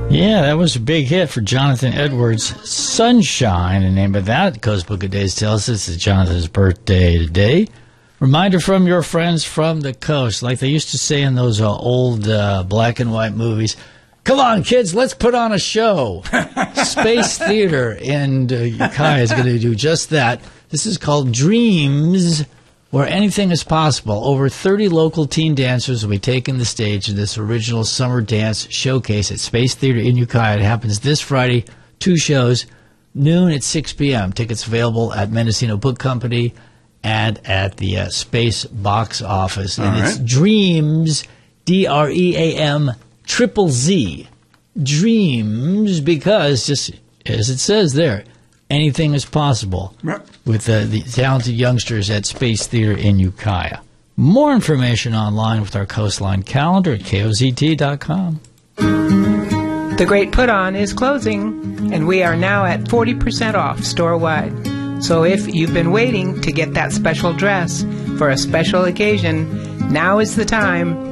Yeah, that was a big hit for Jonathan Edwards. Sunshine, the name of that. Coast Book of Days tells us it's Jonathan's birthday today. Reminder from your friends from the coast, like they used to say in those old black and white movies. Come on, kids, let's put on a show. Space Theater in Ukiah is going to do just that. This is called Dreams, where anything is possible. Over 30 local teen dancers will be taking the stage in this original summer dance showcase at Space Theater in Ukiah. It happens this Friday, 2 shows, noon at 6 p.m. Tickets available at Mendocino Book Company and at the Space Box Office. And it's Dreams, DREAM, triple Z. Dreams, because, just as it says there, anything is possible with the talented youngsters at Space Theater in Ukiah. More information online with our Coastline calendar at kozt.com. The Great Put On is closing, and we are now at 40% off store-wide. So if you've been waiting to get that special dress for a special occasion, now is the time.